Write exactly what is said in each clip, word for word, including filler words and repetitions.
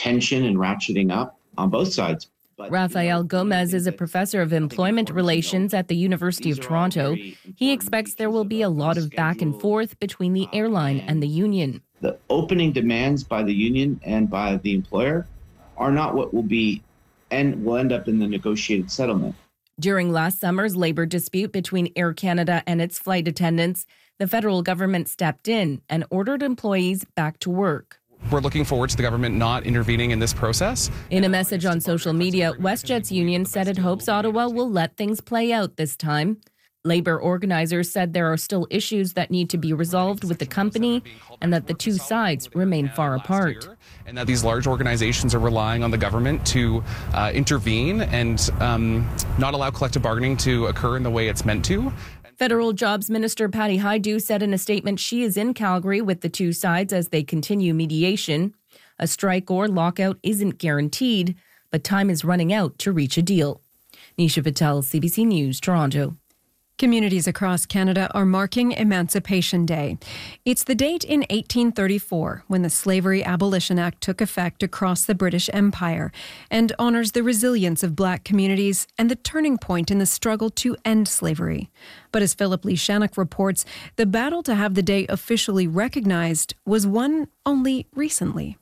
tension and ratcheting up on both sides. But, Rafael you know, Gomez is a professor of employment relations at the University of Toronto. He expects there will be a lot of back and forth between the airline and the union. The opening demands by the union and by the employer are not what will be and will end up in the negotiated settlement. During last summer's labor dispute between Air Canada and its flight attendants, the federal government stepped in and ordered employees back to work. We're looking forward to the government not intervening in this process. In a message on social media, WestJet's union said it hopes Ottawa will let things play out this time. Labor organizers said there are still issues that need to be resolved with the company and that the two sides remain far apart. And that these large organizations are relying on the government to uh, intervene and um, not allow collective bargaining to occur in the way it's meant to. Federal Jobs Minister Patty Hajdu said in a statement she is in Calgary with the two sides as they continue mediation. A strike or lockout isn't guaranteed, but time is running out to reach a deal. Nisha Patel, C B C News, Toronto. Communities across Canada are marking Emancipation Day. It's the date in eighteen thirty-four when the Slavery Abolition Act took effect across the British Empire and honours the resilience of Black communities and the turning point in the struggle to end slavery. But as Philip Lee Shannock reports, the battle to have the day officially recognised was won only recently.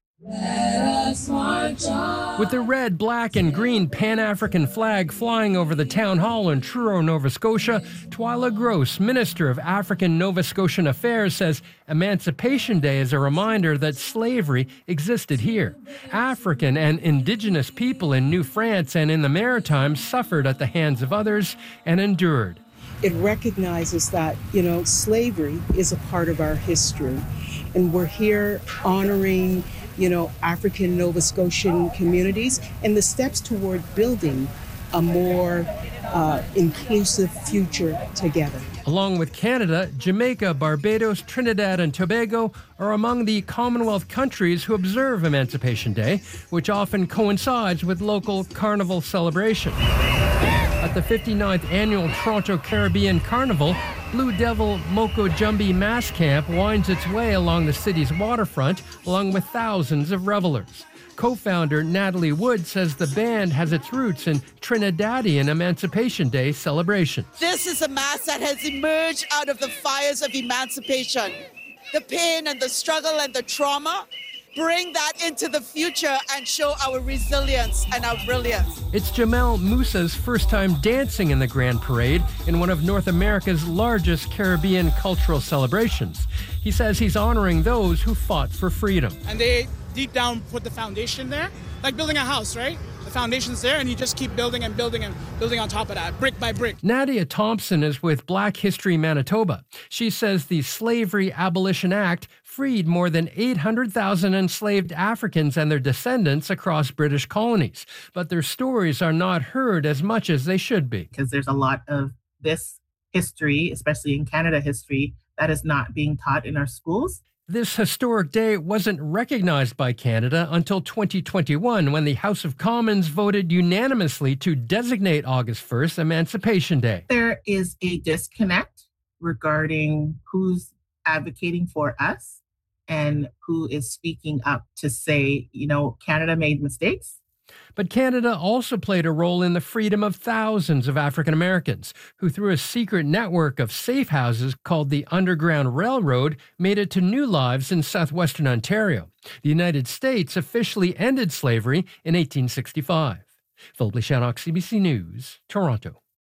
Let us march on. With the red, black, and green Pan-African flag flying over the town hall in Truro, Nova Scotia, Twyla Gross, Minister of African Nova Scotian Affairs, says Emancipation Day is a reminder that slavery existed here. African and Indigenous people in New France and in the Maritimes suffered at the hands of others and endured. It recognizes that, you know, slavery is a part of our history, and we're here honoring you know, African Nova Scotian communities and the steps toward building a more uh, inclusive future together. Along with Canada, Jamaica, Barbados, Trinidad, and Tobago are among the Commonwealth countries who observe Emancipation Day, which often coincides with local carnival celebration. At the fifty-ninth Annual Toronto Caribbean Carnival, Blue Devil Moko Jumbi Mass Camp winds its way along the city's waterfront, along with thousands of revelers. Co-founder Natalie Wood says the band has its roots in Trinidadian Emancipation Day celebrations. This is a mass that has emerged out of the fires of emancipation. The pain and the struggle and the trauma, bring that into the future and show our resilience and our brilliance. It's Jamel Musa's first time dancing in the Grand Parade in one of North America's largest Caribbean cultural celebrations. He says he's honoring those who fought for freedom. And they deep down put the foundation there, like building a house, right? The foundation's there and you just keep building and building and building on top of that, brick by brick. Nadia Thompson is with Black History Manitoba. She says the Slavery Abolition Act freed more than eight hundred thousand enslaved Africans and their descendants across British colonies. But their stories are not heard as much as they should be. Because there's a lot of this history, especially in Canada history, that is not being taught in our schools. This historic day wasn't recognized by Canada until twenty twenty-one, when the House of Commons voted unanimously to designate August first Emancipation Day. There is a disconnect regarding who's advocating for us and who is speaking up to say, you know, Canada made mistakes. But Canada also played a role in the freedom of thousands of African Americans who, through a secret network of safe houses called the Underground Railroad, made it to new lives in southwestern Ontario. The United States officially ended slavery in eighteen sixty-five. Philip Lee Shannock, C B C News, Toronto.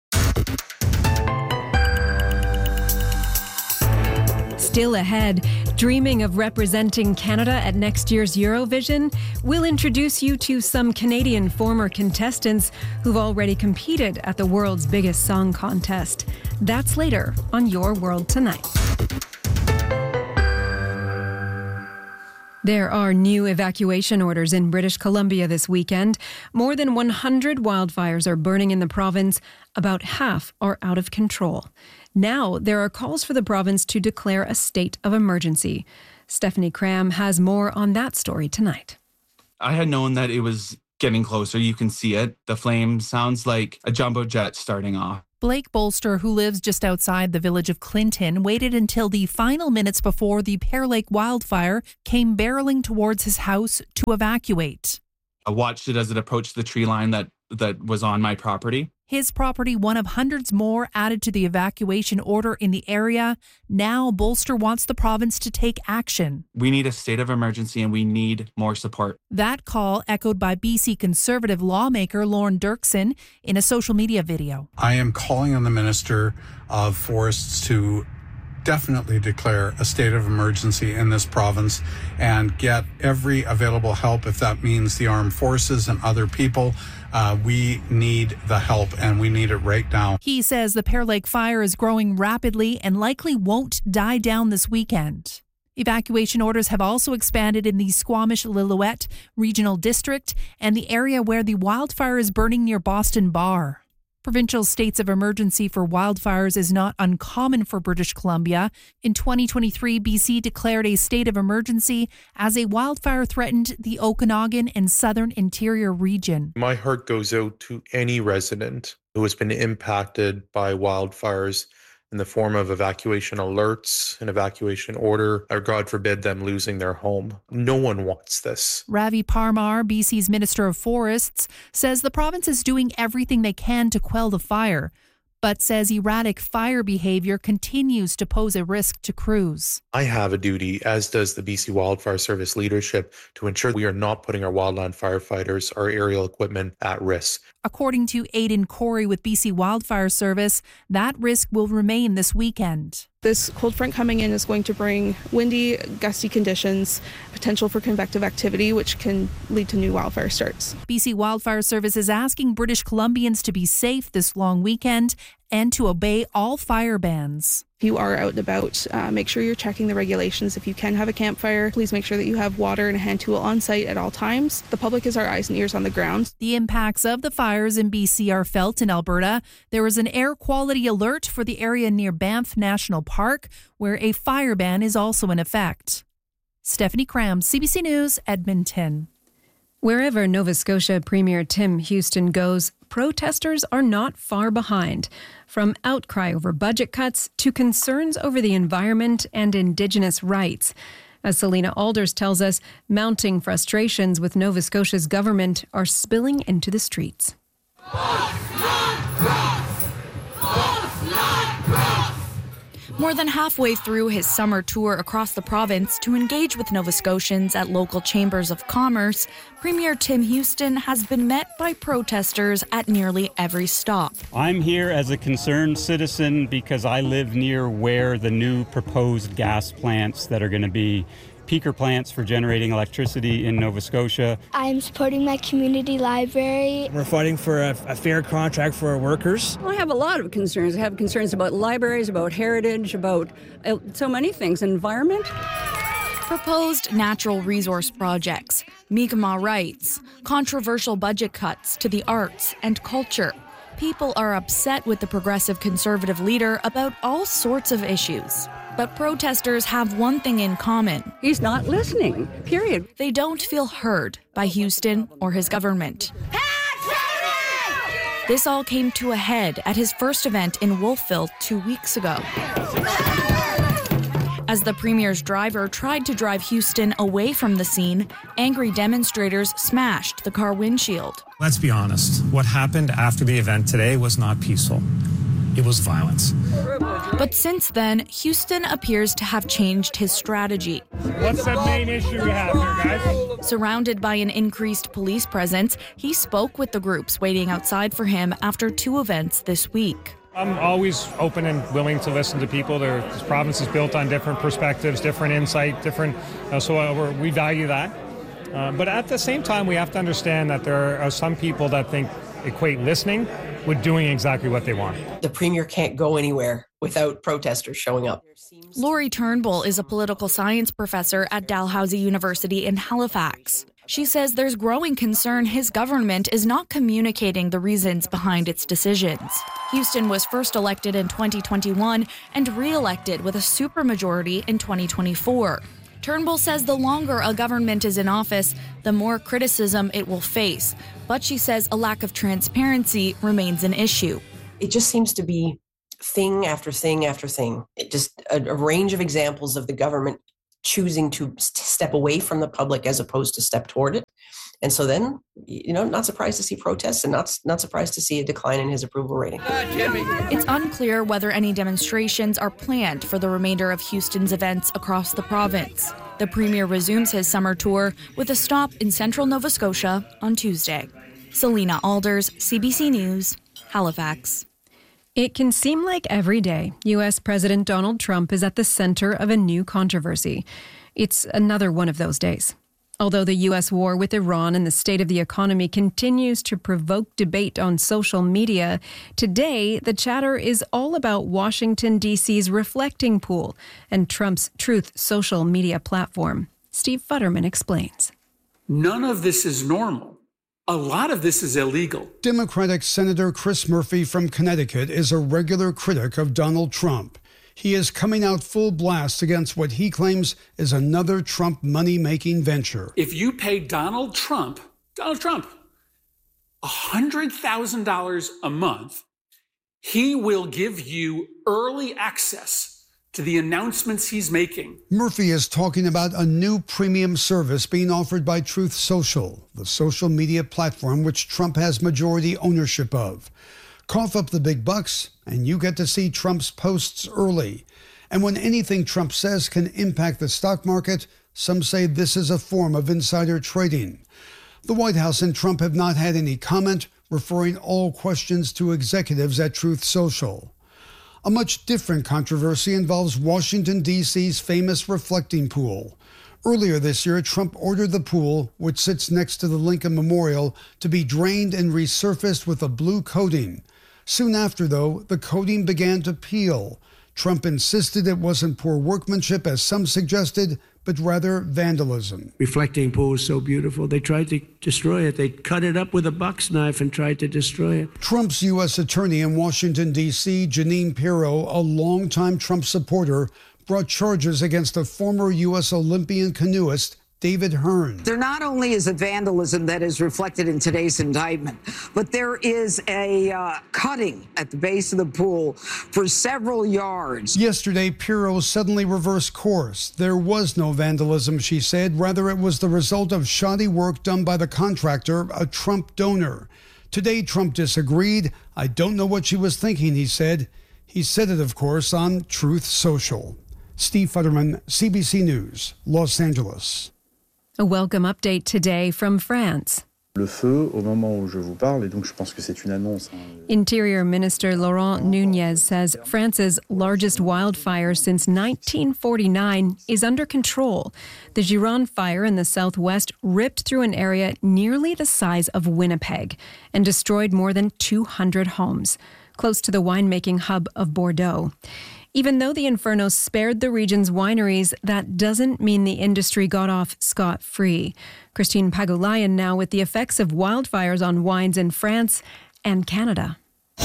Still ahead, dreaming of representing Canada at next year's Eurovision? We'll introduce you to some Canadian former contestants who've already competed at the world's biggest song contest. That's later on Your World Tonight. There are new evacuation orders in British Columbia this weekend. More than one hundred wildfires are burning in the province. About half are out of control. Now there are calls for the province to declare a state of emergency. Stephanie Cram has more on that story tonight. I had known that it was getting closer. You can see it. The flame sounds like a jumbo jet starting off. Blake Bolster, who lives just outside the village of Clinton, waited until the final minutes before the Pear Lake wildfire came barreling towards his house to evacuate. I watched it as it approached the tree line that, that was on my property. His property, one of hundreds more added to the evacuation order in the area. Now, Bolster wants the province to take action. We need a state of emergency and we need more support. That call echoed by B C Conservative lawmaker Lorne Dirksen in a social media video. I am calling on the Minister of Forests to definitely declare a state of emergency in this province and get every available help, if that means the armed forces and other people. Uh, we need the help, and we need it right now. He says the Pear Lake fire is growing rapidly and likely won't die down this weekend. Evacuation orders have also expanded in the Squamish-Lillooet Regional District and the area where the wildfire is burning near Boston Bar. Provincial states of emergency for wildfires is not uncommon for British Columbia. In twenty twenty-three, B C declared a state of emergency as a wildfire threatened the Okanagan and southern interior region. My heart goes out to any resident who has been impacted by wildfires in the form of evacuation alerts, an evacuation order, or God forbid them losing their home. No one wants this. Ravi Parmar, B C's Minister of Forests, says the province is doing everything they can to quell the fire, but says erratic fire behavior continues to pose a risk to crews. I have a duty, as does the B C Wildfire Service leadership, to ensure we are not putting our wildland firefighters or aerial equipment at risk. According to Aidan Corey with B C Wildfire Service, that risk will remain this weekend. This cold front coming in is going to bring windy, gusty conditions, potential for convective activity, which can lead to new wildfire starts. B C Wildfire Service is asking British Columbians to be safe this long weekend and to obey all fire bans. If you are out and about, uh, make sure you're checking the regulations. If you can have a campfire, please make sure that you have water and a hand tool on site at all times. The public is our eyes and ears on the ground. The impacts of the fires in B C are felt in Alberta. There is an air quality alert for the area near Banff National Park, where a fire ban is also in effect. Stephanie Cram, C B C News, Edmonton. Wherever Nova Scotia Premier Tim Houston goes, protesters are not far behind. From outcry over budget cuts to concerns over the environment and Indigenous rights. As Selena Alders tells us, mounting frustrations with Nova Scotia's government are spilling into the streets. More than halfway through his summer tour across the province to engage with Nova Scotians at local chambers of commerce, Premier Tim Houston has been met by protesters at nearly every stop. I'm here as a concerned citizen because I live near where the new proposed gas plants that are going to be peaker plants for generating electricity in Nova Scotia. I'm supporting my community library. We're fighting for a, a fair contract for our workers. Well, I have a lot of concerns. I have concerns about libraries, about heritage, about uh, so many things, environment. Proposed natural resource projects, Mi'kmaq rights, controversial budget cuts to the arts and culture. People are upset with the progressive Conservative leader about all sorts of issues. But protesters have one thing in common. He's not listening, period. They don't feel heard by Houston or his government. This all came to a head at his first event in Wolfville two weeks ago. As the Premier's driver tried to drive Houston away from the scene, angry demonstrators smashed the car windshield. Let's be honest. What happened after the event today was not peaceful. It was violence. But since then, Houston appears to have changed his strategy. What's the main issue we have here, guys? Surrounded by an increased police presence, he spoke with the groups waiting outside for him after two events this week. I'm always open and willing to listen to people. Their, this province is built on different perspectives, different insight, different, uh, so uh, we're, we value that. Uh, but at the same time, we have to understand that there are some people that think equate listening with doing exactly what they want. The Premier can't go anywhere without protesters showing up. Laurie Turnbull is a political science professor at Dalhousie University in Halifax. She says there's growing concern his government is not communicating the reasons behind its decisions. Houston was first elected in twenty twenty-one and re-elected with a supermajority in twenty twenty-four. Turnbull says the longer a government is in office, the more criticism it will face. But she says a lack of transparency remains an issue. It just seems to be thing after thing after thing. It just a, a range of examples of the government choosing to step away from the public as opposed to step toward it. And so then, you know, not surprised to see protests and not, not surprised to see a decline in his approval rating. It's unclear whether any demonstrations are planned for the remainder of Houston's events across the province. The premier resumes his summer tour with a stop in central Nova Scotia on Tuesday. Selena Alders, C B C News, Halifax. It can seem like every day U S President Donald Trump is at the center of a new controversy. It's another one of those days. Although the U S war with Iran and the state of the economy continues to provoke debate on social media, today the chatter is all about Washington, D C's Reflecting Pool and Trump's Truth social media platform. Steve Futterman explains. None of this is normal. A lot of this is illegal. Democratic Senator Chris Murphy from Connecticut is a regular critic of Donald Trump. He is coming out full blast against what he claims is another Trump money-making venture. If you pay Donald Trump, Donald Trump, one hundred thousand dollars a month, he will give you early access to the announcements he's making. Murphy is talking about a new premium service being offered by Truth Social, the social media platform which Trump has majority ownership of. Cough up the big bucks, and you get to see Trump's posts early. And when anything Trump says can impact the stock market, some say this is a form of insider trading. The White House and Trump have not had any comment, referring all questions to executives at Truth Social. A much different controversy involves Washington, D C's famous Reflecting Pool. Earlier this year, Trump ordered the pool, which sits next to the Lincoln Memorial, to be drained and resurfaced with a blue coating. Soon after, though, the coating began to peel. Trump insisted it wasn't poor workmanship, as some suggested, but rather vandalism. Reflecting Pool is so beautiful. They tried to destroy it. They cut it up with a box knife and tried to destroy it. Trump's U S attorney in Washington, D C, Jeanine Pirro, a longtime Trump supporter, brought charges against a former U S Olympian canoeist, David Hearn. There not only is a vandalism that is reflected in today's indictment, but there is a uh, cutting at the base of the pool for several yards. Yesterday, Pirro suddenly reversed course. There was no vandalism, she said. Rather, it was the result of shoddy work done by the contractor, a Trump donor. Today, Trump disagreed. I don't know what she was thinking, he said. He said it, of course, on Truth Social. Steve Futterman, C B C News, Los Angeles. A welcome update today from France. Le feu au moment où je vous parle, et donc je pense que c'est une annonce. Interior Minister Laurent Nunez says France's largest wildfire since nineteen forty-nine is under control. The Gironde fire in the southwest ripped through an area nearly the size of Winnipeg and destroyed more than two hundred homes, close to the winemaking hub of Bordeaux. Even though the inferno spared the region's wineries, that doesn't mean the industry got off scot-free. Christine Pagulayan now with the effects of wildfires on wines in France and Canada.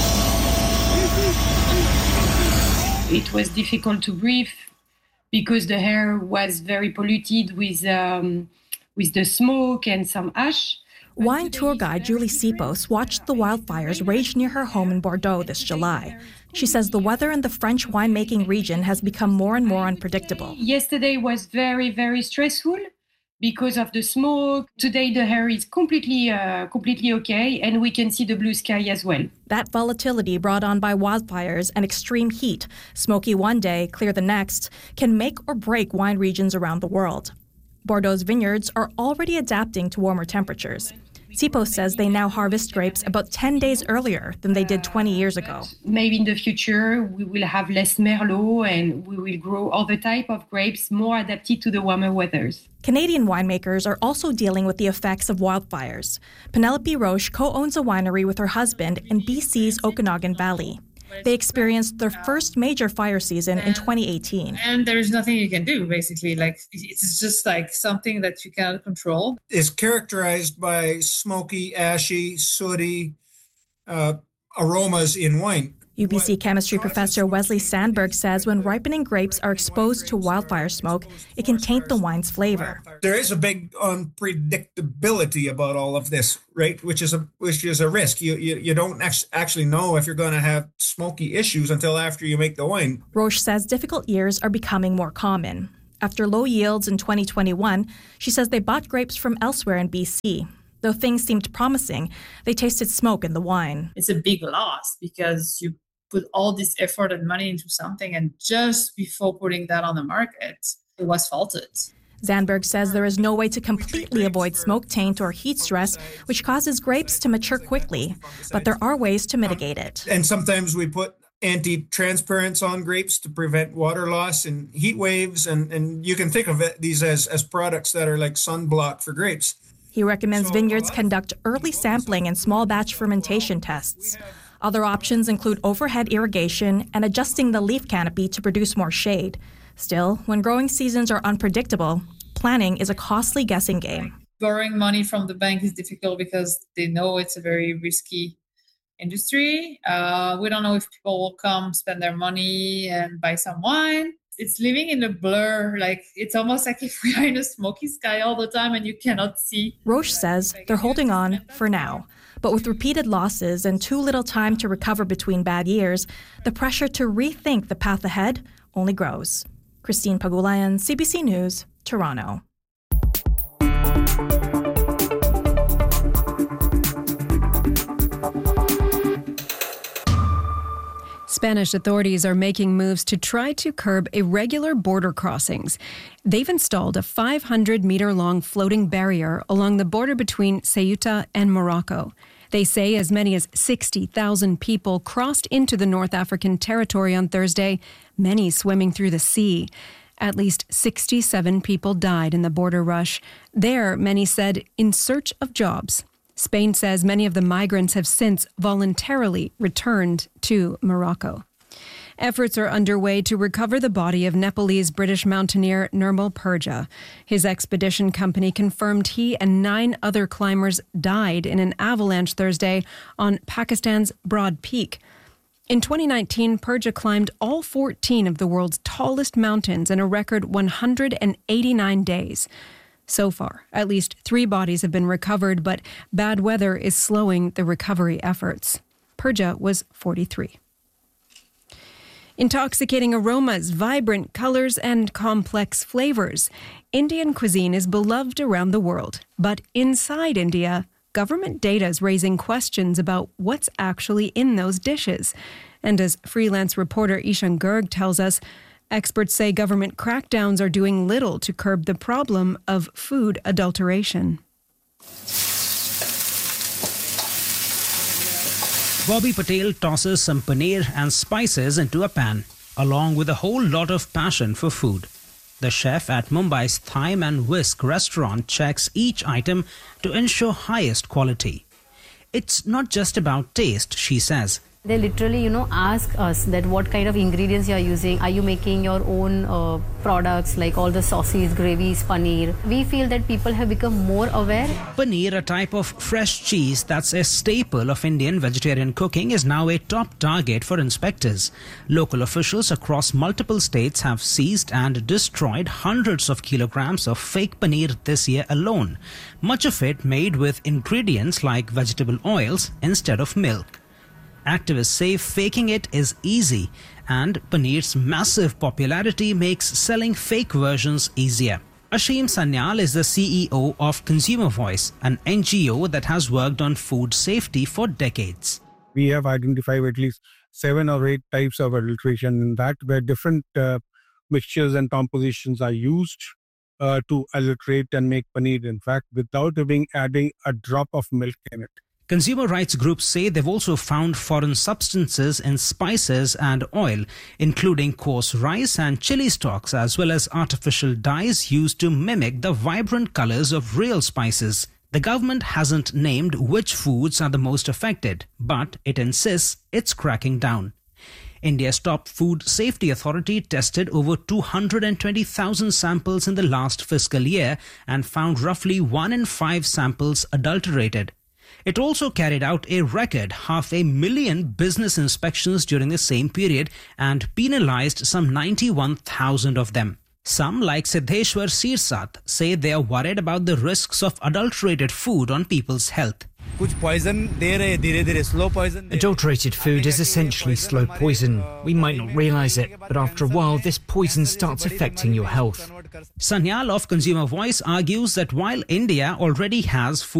It was difficult to breathe because the air was very polluted with, um, with the smoke and some ash. Wine tour guide Julie Sipos watched the wildfires rage near her home in Bordeaux this July. She says the weather in the French winemaking region has become more and more unpredictable. Yesterday was very, very stressful because of the smoke. Today the air is completely, uh, completely okay, and we can see the blue sky as well. That volatility brought on by wildfires and extreme heat, smoky one day, clear the next, can make or break wine regions around the world. Bordeaux's vineyards are already adapting to warmer temperatures. Sipos says they now harvest grapes about ten days earlier than they did twenty years ago. Maybe in the future we will have less Merlot and we will grow other type of grapes more adapted to the warmer weathers. Canadian winemakers are also dealing with the effects of wildfires. Penelope Roche co-owns a winery with her husband in B C's Okanagan Valley. They experienced their first major fire season in twenty eighteen. And there's nothing you can do, basically. Like, it's just like something that you cannot control. It's characterized by smoky, ashy, sooty uh, aromas in wine. U B C chemistry professor Wesley Sandberg says when ripening grapes are exposed to wildfire smoke, it can taint the wine's flavor. There is a big unpredictability about all of this, right? Which is a which is a risk. You you, you don't actually know if you're going to have smoky issues until after you make the wine. Roche says difficult years are becoming more common. After low yields in twenty twenty-one, she says they bought grapes from elsewhere in B C. Though things seemed promising, they tasted smoke in the wine. It's a big loss because you put all this effort and money into something, and just before putting that on the market, it was faulted. Sandberg says there is no way to completely avoid smoke taint or heat stress, which causes grapes to mature quickly, but there are ways to mitigate it. And sometimes we put anti-transparents on grapes to prevent water loss and heat waves, and, and you can think of it, these as, as products that are like sunblock for grapes. He recommends vineyards conduct early sampling and small batch fermentation tests. Other options include overhead irrigation and adjusting the leaf canopy to produce more shade. Still, when growing seasons are unpredictable, planning is a costly guessing game. Borrowing money from the bank is difficult because they know it's a very risky industry. Uh, we don't know if people will come spend their money and buy some wine. It's living in a blur. Like it's almost like if we are in a smoky sky all the time and you cannot see. Roche says they're holding on for now. But with repeated losses and too little time to recover between bad years, the pressure to rethink the path ahead only grows. Christine Pagulayan, C B C News, Toronto. Spanish authorities are making moves to try to curb irregular border crossings. They've installed a five hundred meter long floating barrier along the border between Ceuta and Morocco. They say as many as sixty thousand people crossed into the North African territory on Thursday, many swimming through the sea. At least sixty-seven people died in the border rush. There, many said, in search of jobs. Spain says many of the migrants have since voluntarily returned to Morocco. Efforts are underway to recover the body of Nepalese-British mountaineer Nirmal Purja. His expedition company confirmed he and nine other climbers died in an avalanche Thursday on Pakistan's Broad Peak. In twenty nineteen, Purja climbed all fourteen of the world's tallest mountains in a record one hundred eighty-nine days. So far, at least three bodies have been recovered, but bad weather is slowing the recovery efforts. Purja was forty-three. Intoxicating aromas, vibrant colors, and complex flavors. Indian cuisine is beloved around the world. But inside India, government data is raising questions about what's actually in those dishes. And as freelance reporter Ishan Garg tells us, experts say government crackdowns are doing little to curb the problem of food adulteration. Bobby Patel tosses some paneer and spices into a pan, along with a whole lot of passion for food. The chef at Mumbai's Thyme and Whisk restaurant checks each item to ensure highest quality. It's not just about taste, she says. They literally, you know, ask us that what kind of ingredients you are using. Are you making your own uh, products like all the sauces, gravies, paneer? We feel that people have become more aware. Paneer, a type of fresh cheese that's a staple of Indian vegetarian cooking, is now a top target for inspectors. Local officials across multiple states have seized and destroyed hundreds of kilograms of fake paneer this year alone, much of it made with ingredients like vegetable oils instead of milk. Activists say faking it is easy, and paneer's massive popularity makes selling fake versions easier. Ashim Sanyal is the C E O of Consumer Voice, an N G O that has worked on food safety for decades. We have identified at least seven or eight types of adulteration in that, where different uh, mixtures and compositions are used uh, to adulterate and make paneer, in fact, without even adding a drop of milk in it. Consumer rights groups say they've also found foreign substances in spices and oil, including coarse rice and chili stalks, as well as artificial dyes used to mimic the vibrant colors of real spices. The government hasn't named which foods are the most affected, but it insists it's cracking down. India's top food safety authority tested over two hundred twenty thousand samples in the last fiscal year and found roughly one in five samples adulterated. It also carried out a record half a million business inspections during the same period and penalized some ninety-one thousand of them. Some, like Siddheshwar Sirsat, say they are worried about the risks of adulterated food on people's health. Adulterated food is essentially slow poison. We might not realise it, but after a while this poison starts affecting your health. Sanyal of Consumer Voice argues that while India already has food